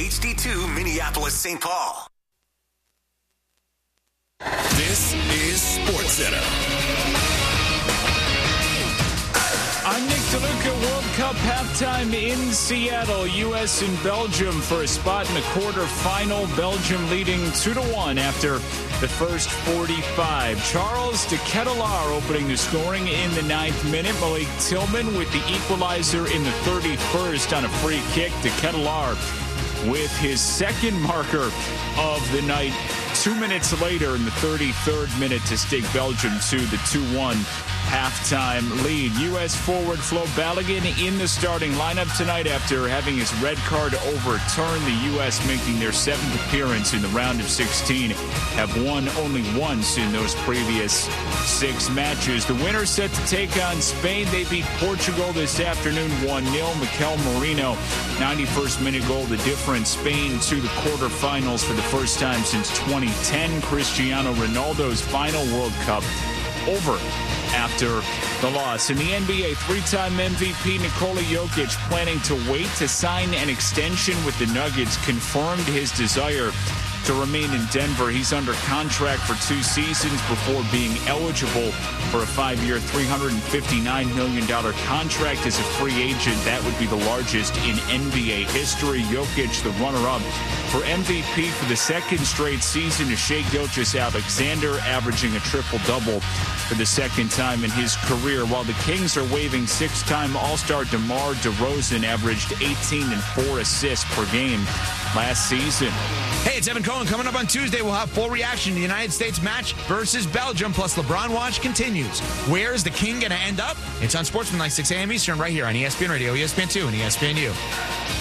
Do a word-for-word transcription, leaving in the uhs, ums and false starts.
H D two Minneapolis, Saint Paul. This is SportsCenter. I'm Nick DeLuca. World Cup halftime in Seattle. U S and Belgium for a spot in the quarterfinal. Belgium leading two to one after the first forty-five. Charles de Ketelaere opening the scoring in the ninth minute. Malik Tillman with the equalizer in the thirty-first on a free kick. De Ketelaere with his second marker of the night. Two minutes later in the thirty-third minute to stake Belgium to the two one halftime lead. U S forward Flo Balogun in the starting lineup tonight after having his red card overturned. The U S making their seventh appearance in the round of sixteen. Have won only once in those previous six matches. The winner set to take on Spain. They beat Portugal this afternoon one nil. Mikel Merino, ninety-first minute goal, the difference. Spain to the quarterfinals for the first time since twenty ten. Cristiano Ronaldo's final World Cup over after the loss. In the N B A, three-time M V P Nikola Jokic planning to wait to sign an extension with the Nuggets, confirmed his desire to remain in Denver. He's under contract for two seasons before being eligible for a five-year, three hundred fifty-nine million dollars contract as a free agent. That would be the largest in N B A history. Jokic, the runner-up for M V P for the second straight season, to Shai Gilgeous-Alexander, averaging a triple-double for the second time in his career. While the Kings are waving six-time All-Star DeMar DeRozan averaged eighteen and four assists per game last season. Hey, it's Evan Cohen. Coming up on Tuesday, we'll have full reaction to the United States match versus Belgium, plus LeBron Watch continues. Where is the King going to end up? It's on Sportsman like six a.m. Eastern right here on E S P N Radio, E S P N two, and E S P N U.